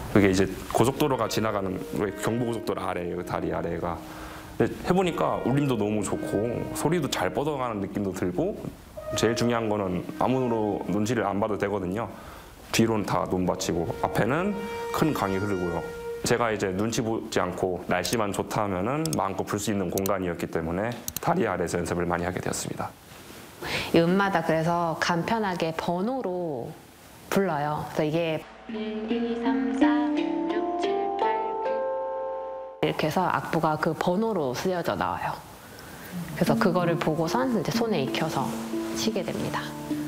그게 이제 고속도로가 지나가는 경부고속도로 아래예요, 다리 아래가. 근데 해보니까 울림도 너무 좋고 소리도 잘 뻗어가는 느낌도 들고 제일 중요한 거는 아무로 눈치를 안 봐도 되거든요. 뒤로는 다 논밭이고 앞에는 큰 강이 흐르고요. 제가 이제 눈치 보지 않고 날씨만 좋다 하면은 마음껏 불 수 있는 공간이었기 때문에 다리 아래에서 연습을 많이 하게 되었습니다. 이 음마다 그래서 간편하게 번호로 불러요. 그래서 이게 1, 2, 3, 4, 5, 6, 7, 8, 9 이렇게 해서 악보가 그 번호로 쓰여져 나와요. 그래서 그거를 보고선 이제 손에 익혀서 치게 됩니다.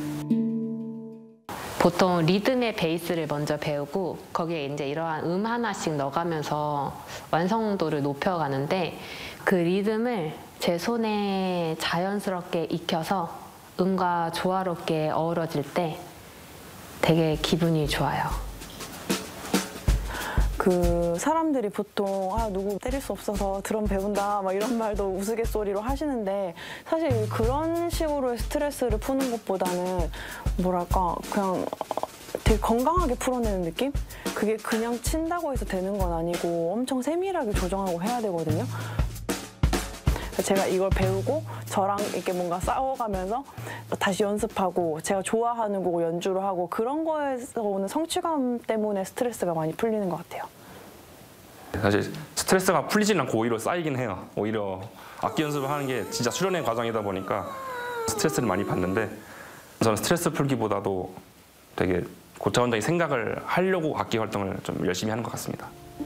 보통 리듬의 베이스를 먼저 배우고 거기에 이제 이러한 하나씩 넣어가면서 완성도를 높여가는데 그 리듬을 제 손에 자연스럽게 익혀서 음과 조화롭게 어우러질 때 되게 기분이 좋아요. 그 사람들이 보통 누구 때릴 수 없어서 드럼 배운다 막 이런 말도 우스갯소리로 하시는데 사실 그런 식으로 스트레스를 푸는 것보다는 뭐랄까 그냥 되게 건강하게 풀어내는 느낌? 그게 그냥 친다고 해서 되는 건 아니고 엄청 세밀하게 조정하고 해야 되거든요. 제가 이걸 배우고 저랑 이렇게 뭔가 싸워가면서 다시 연습하고 제가 좋아하는 곡 연주를 하고 그런 거에서 오는 성취감 때문에 스트레스가 많이 풀리는 것 같아요. 사실 스트레스가 풀리진 않고 오히려 쌓이긴 해요. 오히려 악기 연습을 하는 게 진짜 수련의 과정이다 보니까 스트레스를 많이 받는데 저는 스트레스 풀기보다도 되게 고차원적인 생각을 하려고 악기 활동을 좀 열심히 하는 것 같습니다.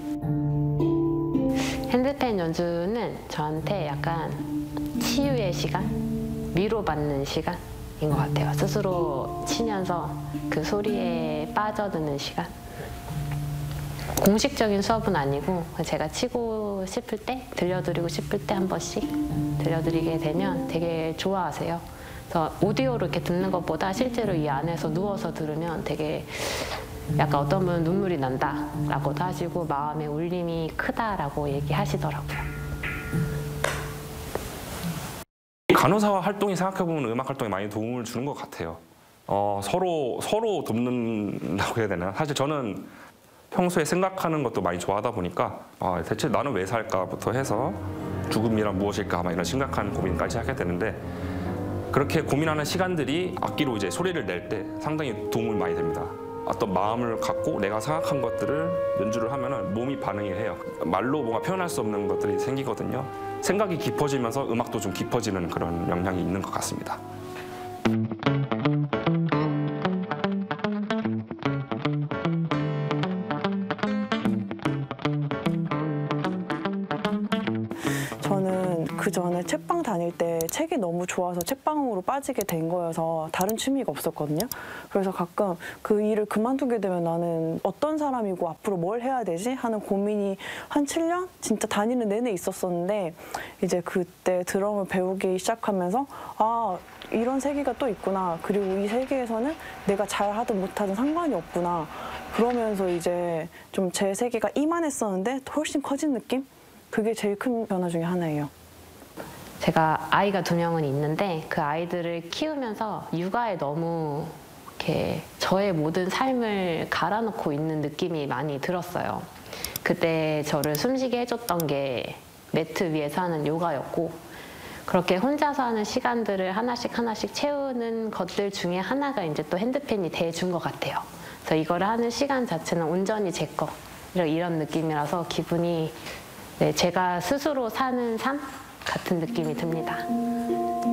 핸드펜 연주는 저한테 약간 치유의 시간, 위로받는 시간인 것 같아요. 스스로 치면서 그 소리에 빠져드는 시간. 공식적인 수업은 아니고 제가 치고 싶을 때, 들려드리고 싶을 때 한 번씩 들려드리게 되면 되게 좋아하세요. 그래서 오디오로 이렇게 듣는 것보다 실제로 이 안에서 누워서 들으면 되게 약간 어떤 분은 눈물이 난다라고도 하시고 마음의 울림이 크다라고 얘기하시더라고요. 간호사 활동이 생각해보면 음악 활동에 많이 도움을 주는 것 같아요. 서로 돕는다고 해야 되나? 사실 저는 평소에 생각하는 것도 많이 좋아하다 보니까 대체 나는 왜 살까부터 해서 죽음이란 무엇일까 막 이런 심각한 고민까지 하게 되는데 그렇게 고민하는 시간들이 악기로 이제 소리를 낼 때 상당히 도움을 많이 됩니다. 어떤 마음을 갖고 내가 생각한 것들을 연주를 하면은 몸이 반응을 해요. 말로 뭔가 표현할 수 없는 것들이 생기거든요. 생각이 깊어지면서 음악도 좀 깊어지는 그런 영향이 있는 것 같습니다. 저는 그 전에 책방 다닐 때 책이 너무 좋아서 책방으로 빠지게 된 거여서 다른 취미가 없었거든요. 그래서 가끔 그 일을 그만두게 되면 나는 어떤 사람이고 앞으로 뭘 해야 되지? 하는 고민이 한 7년? 진짜 다니는 내내 있었었는데 이제 그때 드럼을 배우기 시작하면서 이런 세계가 또 있구나. 그리고 이 세계에서는 내가 잘하든 못하든 상관이 없구나. 그러면서 이제 좀 제 세계가 이만했었는데 훨씬 커진 느낌? 그게 제일 큰 변화 중에 하나예요. 제가 아이가 2명은 있는데 그 아이들을 키우면서 육아에 너무 이렇게 저의 모든 삶을 갈아놓고 있는 느낌이 많이 들었어요. 그때 저를 숨쉬게 해줬던 게 매트 위에서 하는 요가였고 그렇게 혼자서 하는 시간들을 하나씩 채우는 것들 중에 하나가 이제 또 핸드펜이 돼준 것 같아요. 그래서 이거를 하는 시간 자체는 온전히 제 거 이런 느낌이라서 기분이 제가 스스로 사는 삶 같은 느낌이 듭니다.